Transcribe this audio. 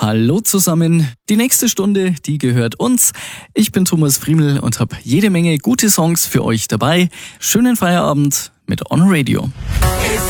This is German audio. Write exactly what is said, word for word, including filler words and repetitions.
Hallo zusammen. Die nächste Stunde, die gehört uns. Ich bin Thomas Friemel und habe jede Menge gute Songs für euch dabei. Schönen Feierabend mit On Radio.